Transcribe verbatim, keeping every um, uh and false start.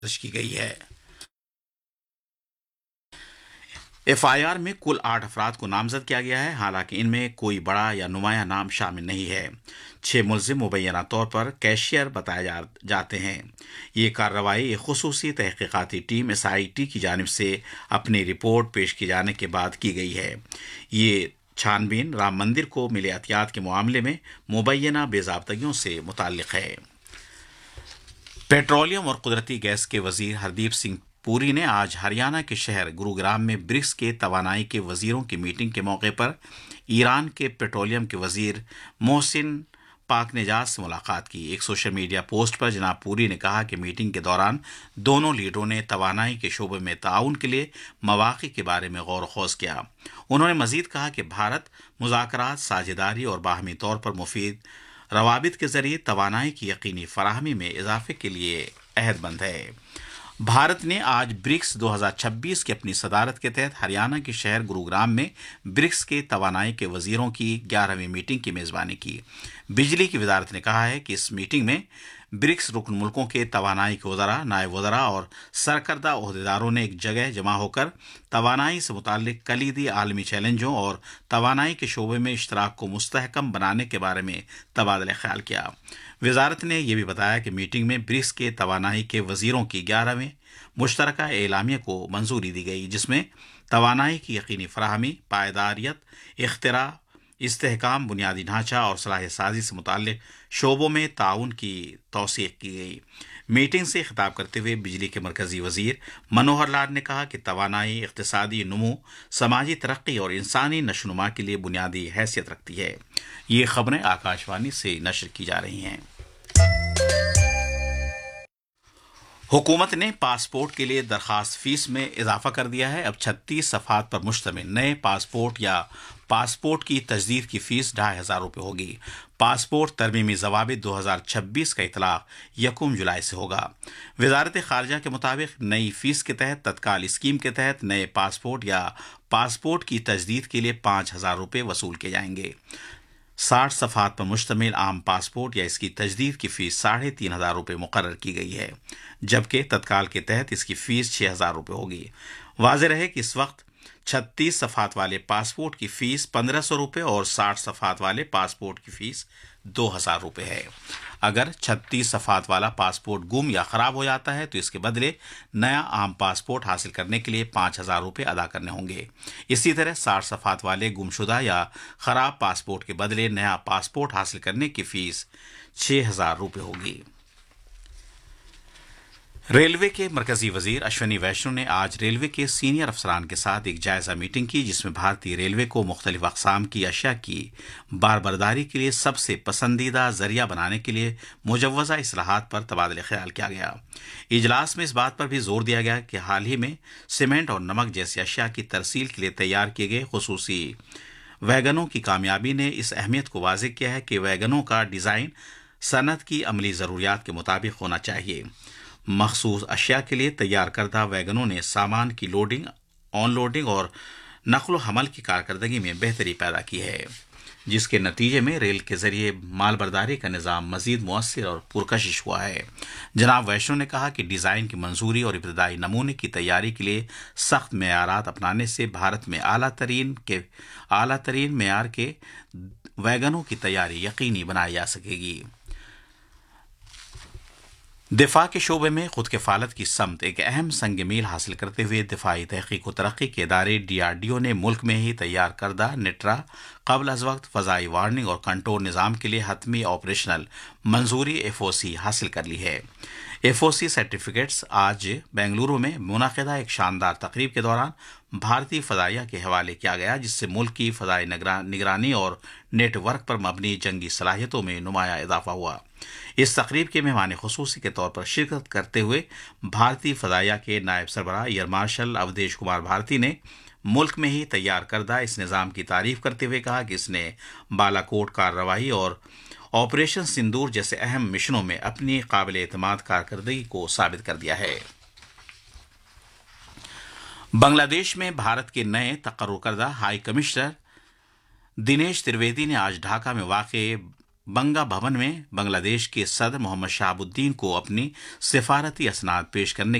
درج کی گئی ہے۔ ایف آئی آر میں کل آٹھ افراد کو نامزد کیا گیا ہے، حالانکہ ان میں کوئی بڑا یا نمایاں نام شامل نہیں ہے۔ چھ ملزم مبینہ طور پر کیشیئر بتائے جاتے ہیں۔ یہ کارروائی ایک خصوصی تحقیقاتی ٹیم ایس آئی ٹی کی جانب سے اپنی رپورٹ پیش کیے جانے کے بعد کی گئی ہے۔ یہ چھان بین رام مندر کو ملے عطیات کے معاملے میں مبینہ بے ضابطگیوں سے متعلق ہے۔ پیٹرولیم اور قدرتی گیس کے وزیر ہردیپ سنگھ پوری نے آج ہریانہ کے شہر گروگرام میں برکس کے توانائی کے وزیروں کی میٹنگ کے موقع پر ایران کے پیٹرولیم کے وزیر محسن پاک نژاد سے ملاقات کی۔ ایک سوشل میڈیا پوسٹ پر جناب پوری نے کہا کہ میٹنگ کے دوران دونوں لیڈروں نے توانائی کے شعبے میں تعاون کے لیے مواقع کے بارے میں غور و خوض کیا۔ انہوں نے مزید کہا کہ بھارت مذاکرات، ساجھیداری اور باہمی طور پر مفید روابط کے ذریعے توانائی کی یقینی فراہمی میں اضافے کے لیے عہد بند ہے۔ بھارت نے آج برکس دو ہزار چھبیس کی اپنی صدارت کے تحت ہریانہ کے شہر گروگرام میں برکس کے توانائی کے وزیروں کی گیارہویں میٹنگ کی میزبانی کی۔ بجلی کی وزارت نے کہا ہے کہ اس میٹنگ میں برکس رکن ملکوں کے توانائی کے وزراء، نائب وزراء اور سرکردہ عہدیداروں نے ایک جگہ جمع ہو کر توانائی سے متعلق کلیدی عالمی چیلنجوں اور توانائی کے شعبے میں اشتراک کو مستحکم بنانے کے بارے میں تبادلہ خیال کیا۔ وزارت نے یہ بھی بتایا کہ میٹنگ میں برکس کے توانائی کے وزیروں کی گیارہویں مشترکہ اعلامیہ کو منظوری دی گئی، جس میں توانائی کی یقینی فراہمی، پائیداریت، اختراع، استحکام، بنیادی ڈھانچہ اور صلاح سازی سے متعلق شعبوں میں تعاون کی توثیق کی گئی۔ میٹنگ سے خطاب کرتے ہوئے بجلی کے مرکزی وزیر منوہر لال نے کہا کہ توانائی اقتصادی نمو، سماجی ترقی اور انسانی نشوونما کے لیے بنیادی حیثیت رکھتی ہے۔ یہ خبریں آکاش وانی سے نشر کی جا رہی ہیں۔ حکومت نے پاسپورٹ کے لیے درخواست فیس میں اضافہ کر دیا ہے۔ اب چھتیس صفحات پر مشتمل نئے پاسپورٹ یا پاسپورٹ کی تجدید کی فیس ڈھائی ہزار روپے ہوگی۔ پاسپورٹ ترمیمی ضوابط دو ہزار چھبیس کا اطلاق یکم جولائی سے ہوگا۔ وزارت خارجہ کے مطابق نئی فیس کے تحت تتکال اسکیم کے تحت نئے پاسپورٹ یا پاسپورٹ کی تجدید کے لیے پانچ ہزار روپے وصول کیے جائیں گے۔ ساٹھ صفحات پر مشتمل عام پاسپورٹ یا اس کی تجدید کی فیس ساڑھے تین ہزار روپے مقرر کی گئی ہے، جبکہ تتکال کے تحت اس کی فیس چھ ہزار روپے ہوگی۔ واضح رہے کہ اس وقت چھتیس صفحات والے پاسپورٹ کی فیس پندرہ سو روپے اور ساٹھ صفحات والے پاسپورٹ کی فیس دو ہزار روپے ہے۔ اگر چھتیس صفحات والا پاسپورٹ گم یا خراب ہو جاتا ہے تو اس کے بدلے نیا عام پاسپورٹ حاصل کرنے کے لیے پانچ ہزار روپے ادا کرنے ہوں گے۔ اسی طرح ساٹھ صفحات والے گمشدہ یا خراب پاسپورٹ کے بدلے نیا پاسپورٹ حاصل کرنے کی فیس چھ ہزار روپے ہوگی۔ ریلوے کے مرکزی وزیر اشونی ویشنو نے آج ریلوے کے سینئر افسران کے ساتھ ایک جائزہ میٹنگ کی، جس میں بھارتی ریلوے کو مختلف اقسام کی اشیاء کی باربرداری کے لیے سب سے پسندیدہ ذریعہ بنانے کے لیے مجوزہ اصلاحات پر تبادلہ خیال کیا گیا۔ اجلاس میں اس بات پر بھی زور دیا گیا کہ حال ہی میں سیمنٹ اور نمک جیسی اشیاء کی ترسیل کے لیے تیار کیے گئے خصوصی ویگنوں کی کامیابی نے اس اہمیت کو واضح کیا ہے کہ ویگنوں کا ڈیزائن صنعت کی عملی ضروریات کے مطابق ہونا چاہیے۔ مخصوص اشیاء کے لیے تیار کردہ ویگنوں نے سامان کی لوڈنگ، آن لوڈنگ اور نقل و حمل کی کارکردگی میں بہتری پیدا کی ہے، جس کے نتیجے میں ریل کے ذریعے مال برداری کا نظام مزید مؤثر اور پرکشش ہوا ہے۔ جناب ویشنو نے کہا کہ ڈیزائن کی منظوری اور ابتدائی نمونے کی تیاری کے لیے سخت معیارات اپنانے سے بھارت میں اعلیٰ ترین کے اعلیٰ ترین معیار کے ویگنوں کی تیاری یقینی بنائی جا سکے گی۔ دفاع کے شعبے میں خود کفالت کی سمت ایک اہم سنگ میل حاصل کرتے ہوئے دفاعی تحقیق و ترقی کے ادارے ڈی آر ڈی او نے ملک میں ہی تیار کردہ نیٹرا قبل از وقت فضائی وارننگ اور کنٹرول نظام کے لیے حتمی آپریشنل منظوری ایف او سی حاصل کر لی ہے۔ ایف او سی سرٹیفکیٹس آج بنگلورو میں منعقدہ ایک شاندار تقریب کے دوران بھارتی فضائیہ کے حوالے کیا گیا، جس سے ملک کی فضائی نگرانی اور نیٹ ورک پر مبنی جنگی صلاحیتوں میں نمایاں اضافہ ہوا۔ اس تقریب کے مہمان خصوصی کے طور پر شرکت کرتے ہوئے بھارتی فضائیہ کے نائب سربراہ ایئر مارشل اودیش کمار بھارتی نے ملک میں ہی تیار کردہ اس نظام کی تعریف کرتے ہوئے کہا کہ اس نے بالاکوٹ کارروائی اور آپریشن سندور جیسے اہم مشنوں میں اپنی قابل اعتماد کارکردگی کو ثابت کر دیا ہے۔ بنگلہ دیش میں بھارت کے نئے تقرر کردہ ہائی کمشنر دنیش ترویدی نے آج ڈھاکہ میں واقع बंगा भवन में बांग्लादेश के सदर मोहम्मद शहाबुद्दीन को अपनी सिफारती असनाद पेश करने